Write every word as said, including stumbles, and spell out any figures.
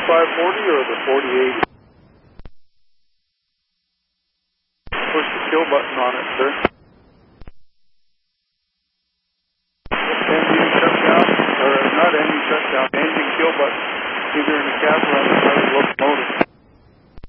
forty-five forty or the forty eighty? Push the kill button on it, sir. Engine shutdown, or not engine shutdown, engine kill button, either in the cab or on the side of the locomotive.